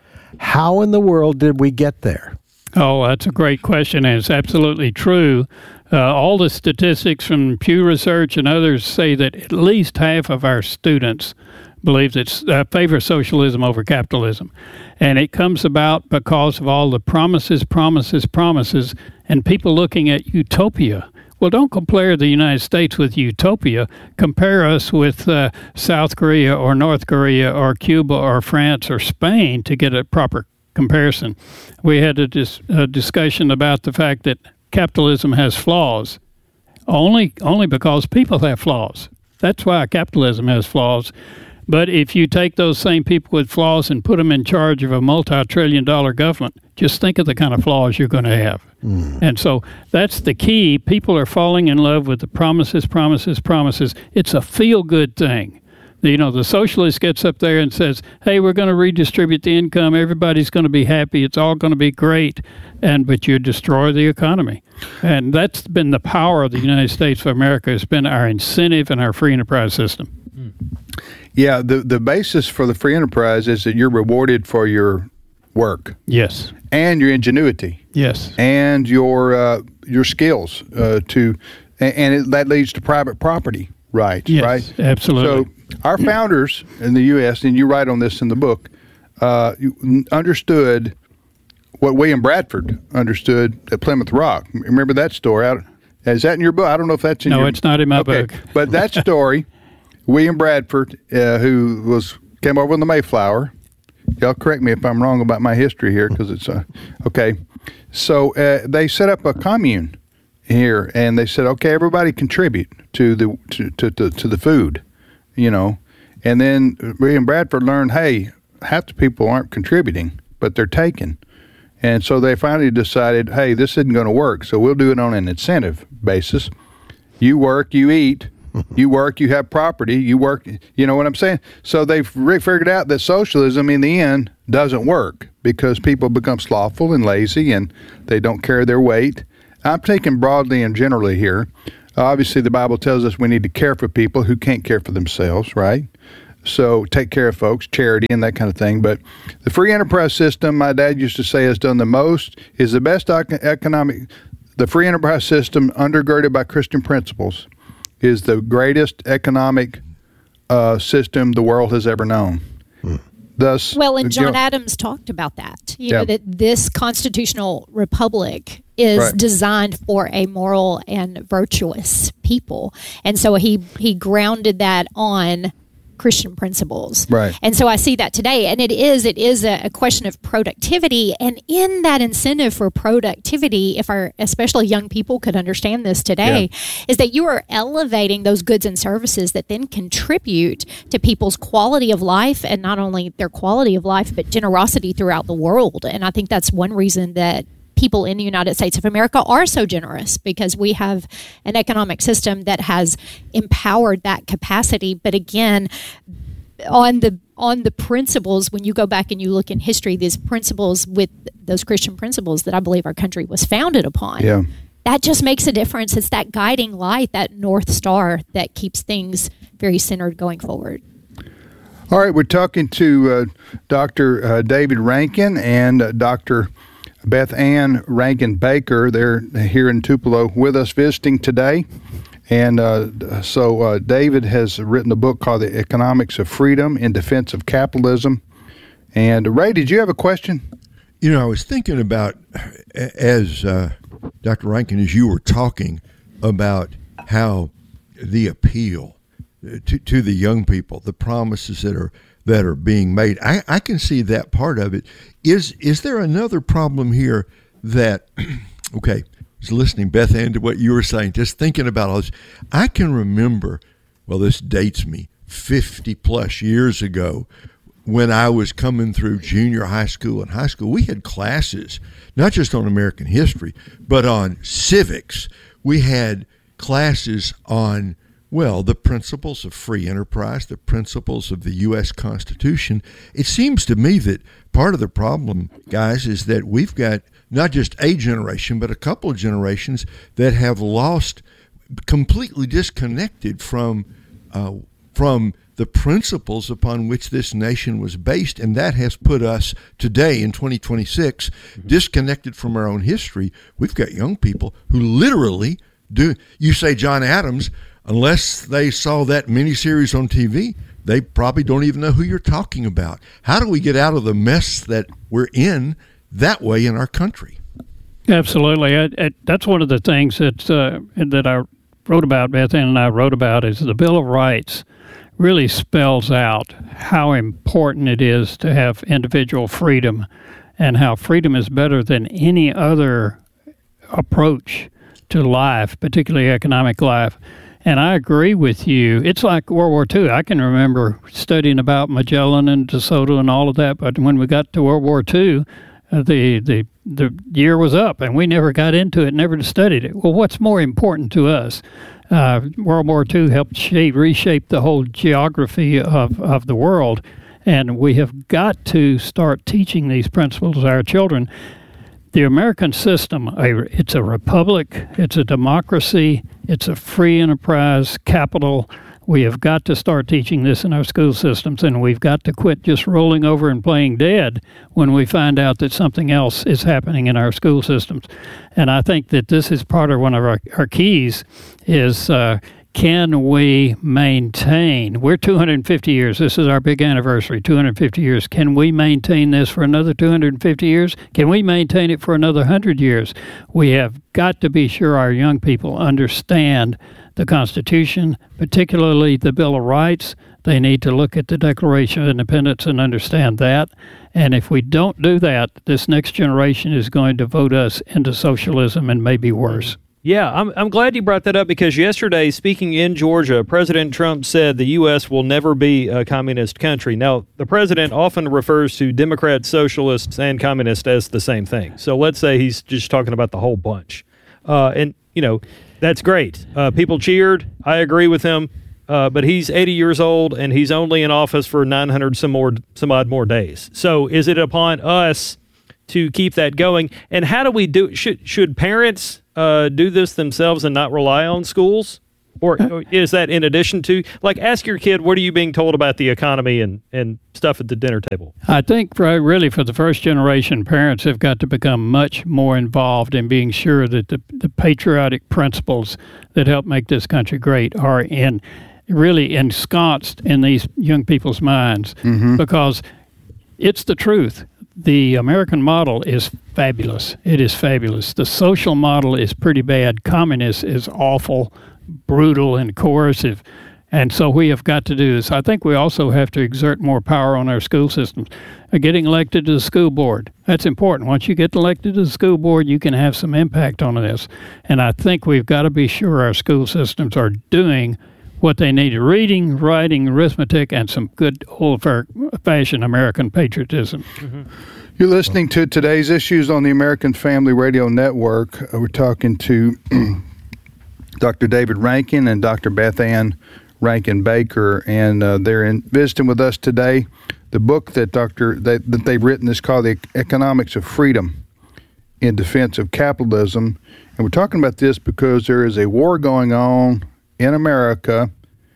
How in the world did we get there? Oh, that's a great question, and it's absolutely true. Uh, all the statistics from Pew Research and others say that at least half of our students believe that uh, favor socialism over capitalism. And it comes about because of all the promises, promises, promises, and people looking at utopia. Well, don't compare the United States with utopia. Compare us with uh, South Korea or North Korea or Cuba or France or Spain to get a proper comparison. We had a, dis- a discussion about the fact that capitalism has flaws, only only because people have flaws. That's why capitalism has flaws. But if you take those same people with flaws and put them in charge of a multi-trillion dollar government, just think of the kind of flaws you're going to have. Mm. And so that's the key. People are falling in love with the promises, promises, promises. It's a feel-good thing. You know, the socialist gets up there and says, hey, we're going to redistribute the income. Everybody's going to be happy. It's all going to be great. And but you destroy the economy. And that's been the power of the United States of America. It's been our incentive and our free enterprise system. Mm. Yeah, the, the basis for the free enterprise is that you're rewarded for your work. Yes. And your ingenuity. Yes. And your uh, your skills uh, to, and, and it, that leads to private property rights, yes, right? Absolutely. So our founders in the U S, and you write on this in the book, uh, understood what William Bradford understood at Plymouth Rock. Remember that story? I, is that in your book? I don't know if that's in no, your book. No, it's not in my okay. book. But that story, William Bradford, uh, who was came over in the Mayflower. Y'all correct me if I'm wrong about my history here, because it's uh, okay. So uh, they set up a commune here, and they said, okay, everybody contribute to the to to, to, to the food. you know. And then William Bradford learned, hey, half the people aren't contributing, but they're taking. And so they finally decided, hey, this isn't going to work, so we'll do it on an incentive basis. You work, you eat. You work, you have property, you work, you know what I'm saying? So they've re- figured out that socialism in the end doesn't work because people become slothful and lazy and they don't carry their weight. I'm taking broadly and generally here. Obviously, the Bible tells us we need to care for people who can't care for themselves, right? So take care of folks, charity and that kind of thing. But the free enterprise system, my dad used to say, has done the most, is the best economic, the free enterprise system undergirded by Christian principles is the greatest economic uh, system the world has ever known. Hmm. Thus, well, and John you know, Adams talked about that. You yeah. know, that this constitutional republic is right. designed for a moral and virtuous people. And so he, he grounded that on Christian principles. Right. And so I see that today. And it is, it is a, a question of productivity. And in that incentive for productivity, if our, especially young people could understand this today, yeah. is that you are elevating those goods and services that then contribute to people's quality of life, and not only their quality of life, but generosity throughout the world. And I think that's one reason that people in the United States of America are so generous, because we have an economic system that has empowered that capacity. But again, on the on the principles, when you go back and you look in history, these principles with those Christian principles that I believe our country was founded upon, yeah. that just makes a difference. It's that guiding light, that North Star that keeps things very centered going forward. All right, we're talking to uh, Doctor Uh, David Rankin and uh, Doctor Beth Ann Rankin Baker. They're here in Tupelo with us visiting today. And uh, so uh, David has written a book called The Economics of Freedom in Defense of Capitalism. And Ray, did you have a question? You know, I was thinking about, as uh, Doctor Rankin, as you were talking about how the appeal to, to the young people, the promises that are that are being made. I, I can see that part of it. Is is there another problem here that, okay, I was listening, Beth Ann, to what you were saying, just thinking about all this. I can remember, well, this dates me, fifty plus years ago, when I was coming through junior high school and high school. We had classes, not just on American history, but on civics. We had classes on, well, the principles of free enterprise, the principles of the U S Constitution. It seems to me that part of the problem, guys, is that we've got not just a generation, but a couple of generations that have lost, completely disconnected from uh, from the principles upon which this nation was based, and that has put us today in twenty twenty-six mm-hmm. disconnected from our own history. We've got young people who literally do, you say John Adams, unless they saw that miniseries on T V, they probably don't even know who you're talking about. How do we get out of the mess that we're in that way in our country? Absolutely. I, I, that's one of the things that uh, that I wrote about, Beth Ann and I wrote about, is the Bill of Rights really spells out how important it is to have individual freedom, and how freedom is better than any other approach to life, particularly economic life. And I agree with you. It's like World War Two. I can remember studying about Magellan and De Soto and all of that, but when we got to World War Two, uh, the, the the year was up, and we never got into it, never studied it. Well, what's more important to us? Uh, World War Two helped shape, reshape the whole geography of, of the world, and we have got to start teaching these principles to our children. The American system, it's a republic, it's a democracy, it's a free enterprise capital. We have got to start teaching this in our school systems, and we've got to quit just rolling over and playing dead when we find out that something else is happening in our school systems. And I think that this is part of one of our, our keys is uh, can we maintain, we're two hundred fifty years, this is our big anniversary, two hundred fifty years. Can we maintain this for another two hundred fifty years? Can we maintain it for another one hundred years? We have got to be sure our young people understand the Constitution, particularly the Bill of Rights. They need to look at the Declaration of Independence and understand that. And if we don't do that, this next generation is going to vote us into socialism and maybe worse. Yeah, I'm I'm glad you brought that up because yesterday, speaking in Georgia, President Trump said the U S will never be a communist country. Now, the president often refers to Democrats, socialists, and communists as the same thing. So let's say he's just talking about the whole bunch. Uh, and, you know, that's great. Uh, people cheered. I agree with him. Uh, but he's eighty years old, and he's only in office for nine hundred some more, some odd more days. So is it upon us to keep that going? And how do we do? Should should parents uh, do this themselves and not rely on schools, or, or is that in addition to, like, ask your kid, what are you being told about the economy and and stuff at the dinner table? I think for, really for the first generation, parents have got to become much more involved in being sure that the the patriotic principles that help make this country great are in. really ensconced in these young people's minds, mm-hmm. because it's the truth. The American model is fabulous. It is fabulous. The social model is pretty bad. Communist is awful, brutal, and coercive. And so we have got to do this. I think we also have to exert more power on our school systems. Uh, getting elected to the school board, that's important. Once you get elected to the school board, you can have some impact on this. And I think we've got to be sure our school systems are doing what they need: reading, writing, arithmetic, and some good old-fashioned American patriotism. Mm-hmm. You're listening to Today's Issues on the American Family Radio Network. Uh, we're talking to Doctor David Rankin and Doctor Beth Ann Rankin Baker, and uh, they're in, visiting with us today. The book that Doctor they, that they've written is called The Economics of Freedom in Defense of Capitalism. And we're talking about this because there is a war going on in America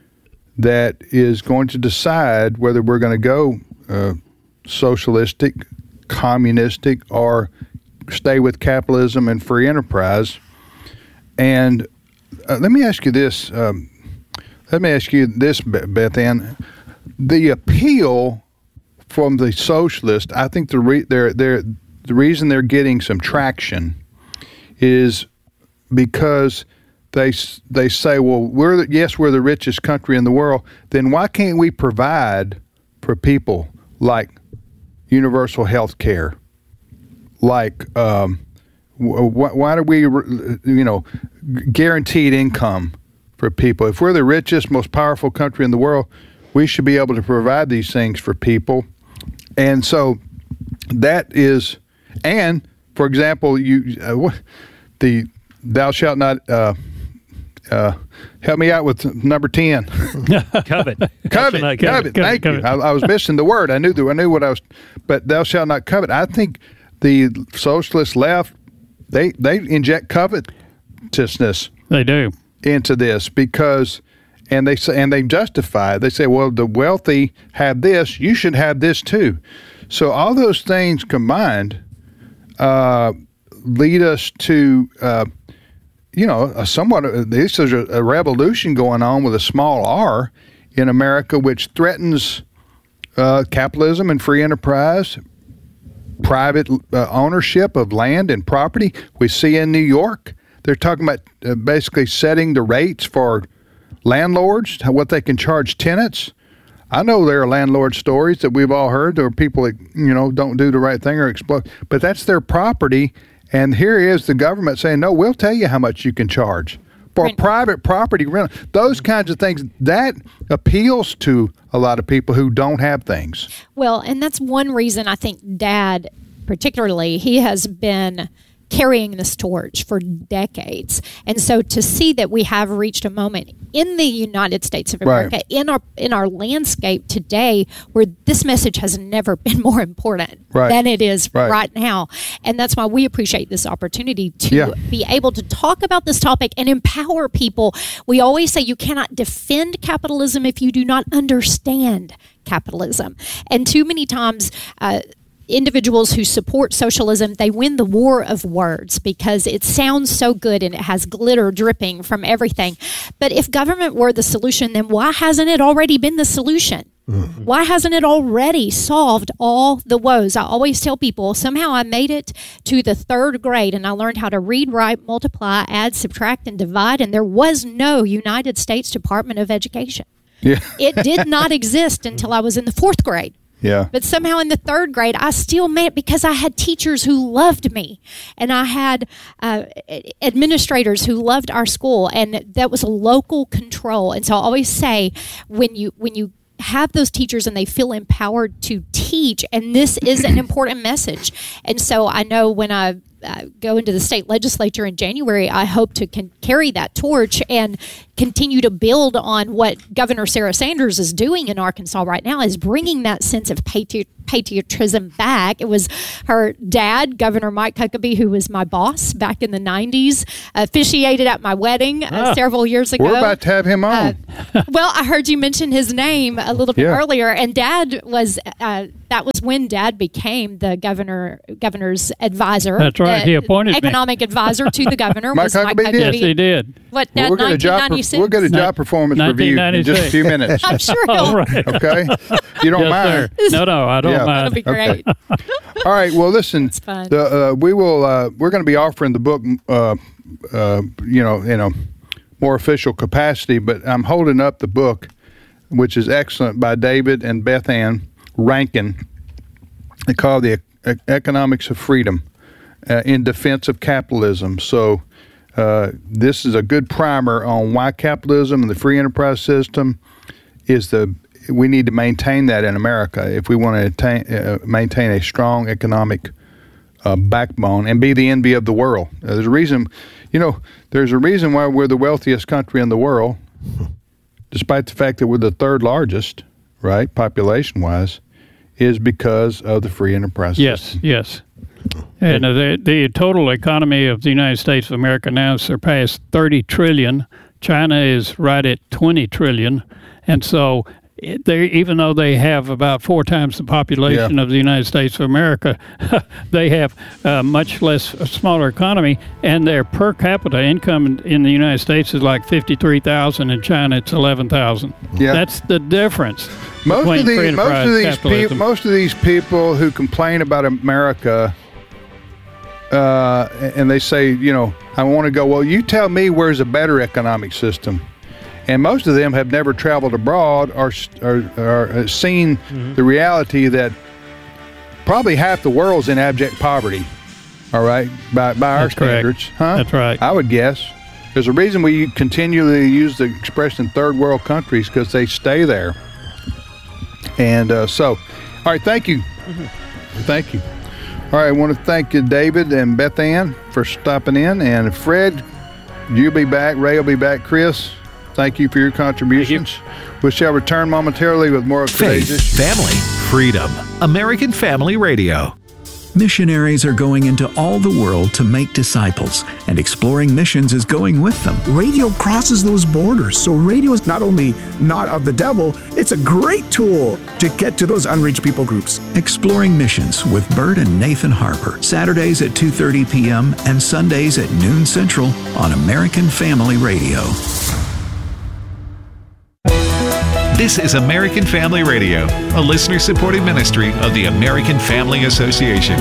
that is going to decide whether we're going to go uh, socialistic, communistic, or stay with capitalism and free enterprise. And uh, let me ask you this. Um, let me ask you this, Beth Ann. The appeal from the socialists, I think the re- they're, they're, the reason they're getting some traction is because They they say, well, we're the, yes, we're the richest country in the world. Then why can't we provide for people like universal health care? Like, um, wh- why do we, you know, guaranteed income for people? If we're the richest, most powerful country in the world, we should be able to provide these things for people. And so that is, and for example, you uh, the thou shalt not. Uh, Uh, help me out with number ten. Covet. Covet. Covet. Covet. Thank covet. you. I, I was missing the word. I knew the, I knew what I was, but thou shalt not covet. I think the socialist left, they they inject covetousness. They do into this because, and they say, and they justify it. They say, well, the wealthy have this, you should have this too. So all those things combined uh, lead us to. Uh, You know, a somewhat, this is a, a revolution going on with a small r in America, which threatens uh, capitalism and free enterprise, private uh, ownership of land and property. We see in New York, they're talking about uh, basically setting the rates for landlords, what they can charge tenants. I know there are landlord stories that we've all heard. There are people that, you know, don't do the right thing or explode, but that's their property. And here is the government saying, no, we'll tell you how much you can charge for Rent. private property rent. Those kinds of things, that appeals to a lot of people who don't have things. Well, and that's one reason I think Dad, particularly, he has been carrying this torch for decades. And so to see that we have reached a moment in the United States of America, right. in our in our landscape today, where this message has never been more important right. than it is right. right now. And that's why we appreciate this opportunity to yeah. be able to talk about this topic and empower people. We always say you cannot defend capitalism if you do not understand capitalism. And too many times, uh, individuals who support socialism, they win the war of words because it sounds so good and it has glitter dripping from everything. But if government were the solution, then why hasn't it already been the solution? Mm-hmm. Why hasn't it already solved all the woes? I always tell people, somehow I made it to the third grade and I learned how to read, write, multiply, add, subtract, and divide, and there was no United States Department of Education. Yeah. It did not exist until I was in the fourth grade. Yeah. But somehow in the third grade, I still made, because I had teachers who loved me, and I had uh, administrators who loved our school, and that was a local control. And so I always say, when you when you have those teachers and they feel empowered to teach, and this is an important message. And so I know when I uh, go into the state legislature in January, I hope to can carry that torch and continue to build on what Governor Sarah Sanders is doing in Arkansas right now, is bringing that sense of patri- patriotism back. It was her dad, Governor Mike Huckabee, who was my boss back in the nineties, officiated at my wedding uh, Ah, several years ago. We're about to have him on. Uh, well, I heard you mention his name a little bit Yeah. earlier, and Dad was uh, that was when Dad became the governor governor's advisor. That's right. uh, He appointed me. economic advisor to the governor. Mike was Mike Huckabee did? Yes, he did. What? Well, Uh, we'll, get a job, nineteen ninety-six. we'll get a job performance review in just a few minutes. I'm sure he'll. All right. Okay? You don't Yes, mind? sir. No, no, I don't Yeah. mind. That'll be great. All right. Well, listen. fun. The, uh, we will. Uh, we're going to be offering the book. Uh, uh, you know, in a more official capacity, but I'm holding up the book, which is excellent, by David and Beth Ann Rankin. They call it the E- Economics of Freedom uh, in Defense of Capitalism. So uh, this is a good primer on why capitalism and the free enterprise system is the. We need to maintain that in America if we want to attain, uh, maintain a strong economic uh, backbone and be the envy of the world. Uh, there's a reason, you know, there's a reason why we're the wealthiest country in the world, despite the fact that we're the third largest, right, population-wise, is because of the free enterprise Yes, system. yes. And uh, the the total economy of the United States of America now surpassed thirty trillion. China is right at twenty trillion, and so it- they even though they have about four times the population Yeah. of the United States of America, they have a much less a smaller economy, and their per capita income in, in the United States is like fifty-three thousand. In China, it's eleven thousand. Yeah. That's the difference. Most between of free these, most enterprise of these, capitalism. people, most of these people who complain about America, uh, and they say, you know, I want to go. Well, you tell me where's a better economic system, and most of them have never traveled abroad or or, or seen Mm-hmm. the reality that probably half the world's in abject poverty. All right, by by our That's correct. standards, huh? That's right. I would guess. There's a reason we continually use the expression third world countries, because they stay there. And uh, so, all right, thank you. Thank you. All right, I want to thank you, David and Beth Ann, for stopping in. And Fred, you'll be back. Ray will be back. Chris, thank you for your contributions. We shall return momentarily with more of today's Faith, issue. family, freedom. American Family Radio. Missionaries are going into all the world to make disciples, and Exploring Missions is going with them. Radio crosses those borders, so radio is not only not of the devil, it's a great tool to get to those unreached people groups. Exploring Missions with Bert and Nathan Harper, Saturdays at two thirty p.m. and Sundays at noon Central on American Family Radio. This is American Family Radio, a listener-supported ministry of the American Family Association.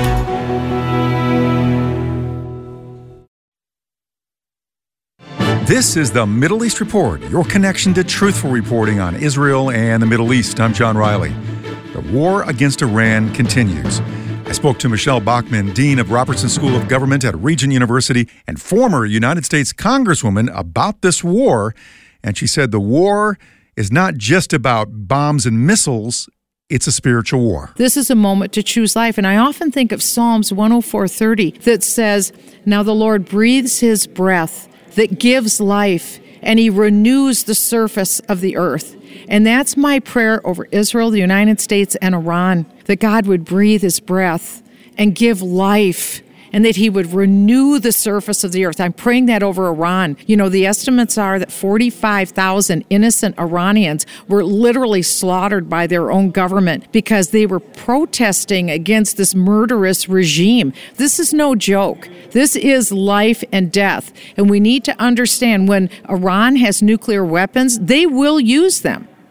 This is the Middle East Report, your connection to truthful reporting on Israel and the Middle East. I'm John Riley. The war against Iran continues. I spoke to Michelle Bachmann, Dean of Robertson School of Government at Regent University and former United States Congresswoman, about this war. And she said the war is not just about bombs and missiles, it's a spiritual war. This is a moment to choose life. And I often think of Psalms one oh four thirty that says, "Now the Lord breathes his breath that gives life, and he renews the surface of the earth." And that's my prayer over Israel, the United States, and Iran, that God would breathe his breath and give life, and that he would renew the surface of the earth. I'm praying that over Iran. You know, the estimates are that forty-five thousand innocent Iranians were literally slaughtered by their own government because they were protesting against this murderous regime. This is no joke. This is life and death. And we need to understand, when Iran has nuclear weapons, they will use them.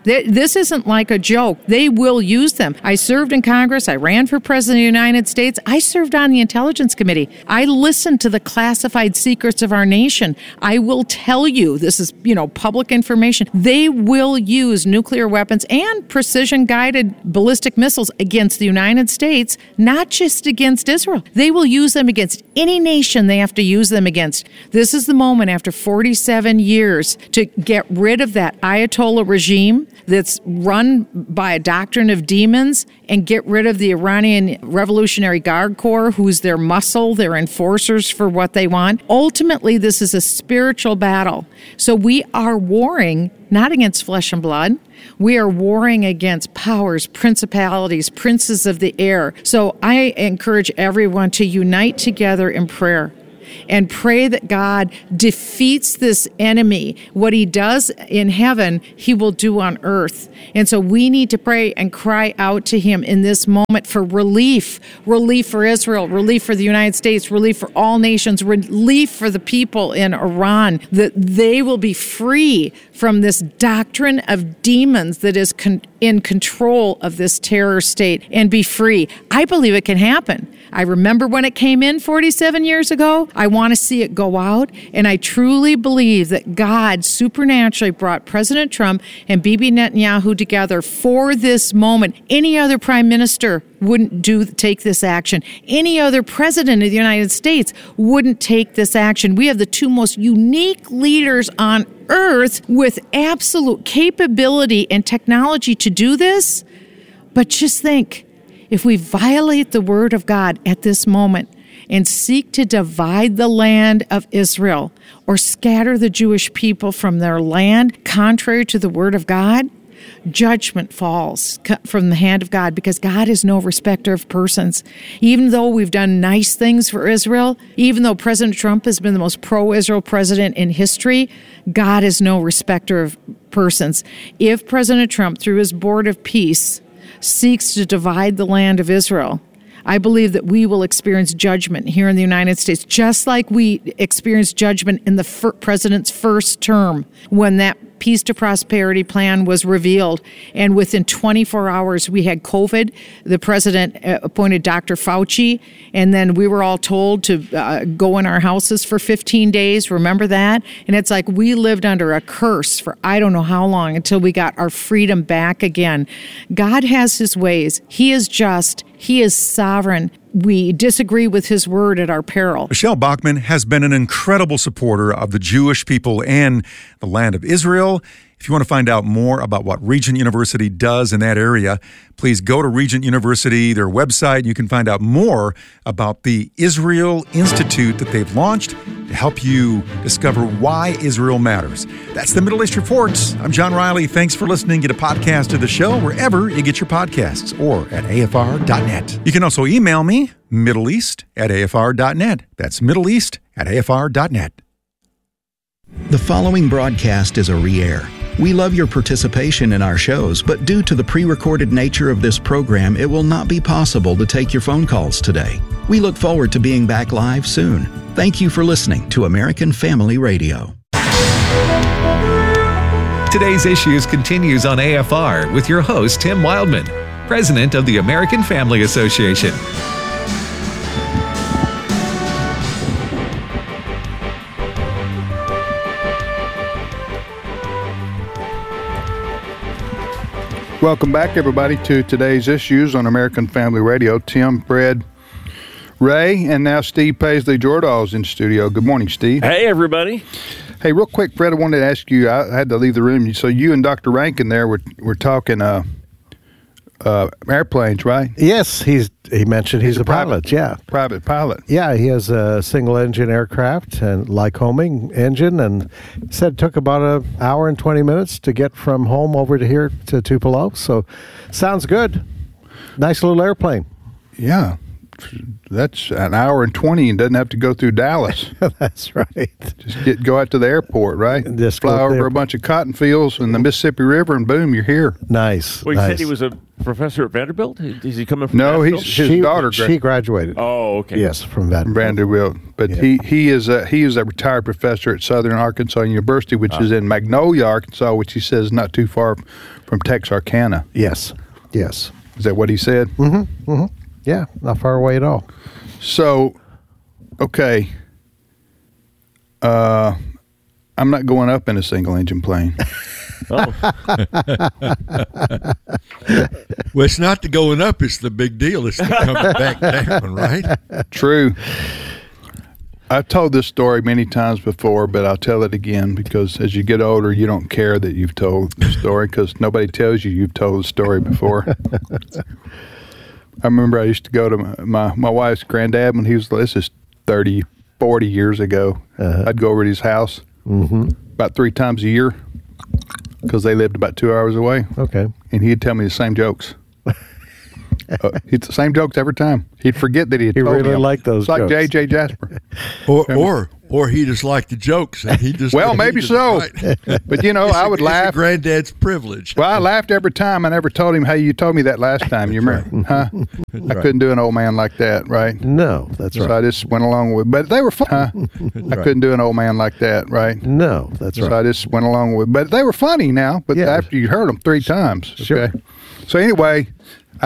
This isn't like a joke. They will use them. I served in Congress. I ran for President of the United States. I served on the Intelligence Committee. I listened to the classified secrets of our nation. I will tell you, this is, you know, public information. They will use nuclear weapons and precision-guided ballistic missiles against the United States, not just against Israel. They will use them against any nation they have to use them against. This is the moment after forty-seven years to get rid of that Ayatollah regime that's run by a doctrine of demons and get rid of the Iranian Revolutionary Guard Corps, who's their muscle, their enforcers for what they want. Ultimately, this is a spiritual battle. So we are warring not against flesh and blood. We are warring against powers, principalities, princes of the air. So I encourage everyone to unite together in prayer and pray that God defeats this enemy. What he does in heaven, he will do on earth. And so we need to pray and cry out to him in this moment for relief, relief for Israel, relief for the United States, relief for all nations, relief for the people in Iran, that they will be free from this doctrine of demons that is con- in control of this terror state and be free. I believe it can happen. I remember when it came in forty-seven years ago. I want to see it go out. And I truly believe that God supernaturally brought President Trump and Bibi Netanyahu together for this moment. Any other prime minister wouldn't do take this action. Any other president of the United States wouldn't take this action. We have the two most unique leaders on earth with absolute capability and technology to do this. But just think, if we violate the word of God at this moment and seek to divide the land of Israel or scatter the Jewish people from their land contrary to the word of God, judgment falls from the hand of God, because God is no respecter of persons. Even though we've done nice things for Israel, even though President Trump has been the most pro-Israel president in history, God is no respecter of persons. If President Trump, through his Board of Peace, seeks to divide the land of Israel, I believe that we will experience judgment here in the United States, just like we experienced judgment in the fir- president's first term when that Peace to Prosperity plan was revealed. And within twenty-four hours, we had COVID. The president appointed Doctor Fauci, and then we were all told to uh, go in our houses for fifteen days. Remember that? And it's like we lived under a curse for I don't know how long until we got our freedom back again. God has his ways. He is just. He is sovereign. We disagree with his word at our peril. Michelle Bachmann has been an incredible supporter of the Jewish people and the land of Israel. If you want to find out more about what Regent University does in that area, please go to Regent University, their website. You can find out more about the Israel Institute that they've launched to help you discover why Israel matters. That's the Middle East Report. I'm John Riley. Thanks for listening. Get a podcast of the show wherever you get your podcasts or at A F R dot net. You can also email me, middleeast at A F R dot net. That's middleeast at A F R dot net. The following broadcast is a re-air. We love your participation in our shows, but due to the pre-recorded nature of this program, it will not be possible to take your phone calls today. We look forward to being back live soon. Thank you for listening to American Family Radio. Today's Issues continues on A F R with your host, Tim Wildman, president of the American Family Association. Welcome back, everybody, to today's Issues on American Family Radio. Tim, Fred, Ray, and now Steve Paisley Jordahl's in studio. Good morning, Steve. Hey, everybody. Hey, real quick, Fred, I wanted to ask you, I had to leave the room. So you and Doctor Rankin there were, were talking uh, uh, airplanes, right? Yes, he's he mentioned he's, he's a, a pilot, private, yeah. Private pilot. Yeah, he has a single-engine aircraft, and Lycoming engine, and said it took about an hour and twenty minutes to get from home over to here to Tupelo. So, sounds good. Nice little airplane. Yeah. that's an hour and twenty and doesn't have to go through Dallas. That's right. Just get go out to the airport, right? Just fly over there. a bunch of cotton fields and the Mississippi River, and boom, you're here. Nice. Well, you nice. said he was a professor at Vanderbilt? Is he coming from No, Nashville? he's his she, daughter. She graduated. Oh, okay. Yes, from Vanderbilt. Vanderbilt, but Yeah. he he is a he is a retired professor at Southern Arkansas University, which Ah. is in Magnolia, Arkansas, which he says is not too far from Texarkana. Yes. Yes. Is that what he said? Mm-hmm. Mm-hmm. Yeah, not far away at all. So, okay, uh, I'm not going up in a single engine plane. Oh. Well, it's not the going up; it's the big deal. It's the coming back down, right? True. I've told this story many times before, but I'll tell it again because as you get older, you don't care that you've told the story because nobody tells you you've told the story before. I remember I used to go to my, my, my wife's granddad when he was, this is thirty, forty years ago. Uh-huh. I'd go over to his house Mm-hmm. about three times a year because they lived about two hours away. Okay. And he'd tell me the same jokes. uh, it's the same jokes every time. He'd forget that he had He told really me 'em. liked those It's like jokes. J J Jasper. Or or or he just liked the jokes, and he just Well, he maybe just- so. right. But, you know, It's I a- would it's a laugh. granddad's privilege. Well, I laughed every time. I never told him, hey, you told me that last time. You remember? Huh? I right. couldn't do an old man like that, right? No, that's So right. I just went along with But they were fun. Huh? I right. couldn't do an old man like that, right? No, that's So right. I just went along with But they were funny now, but Yeah. after you heard them three times. Sure. Okay. So anyway,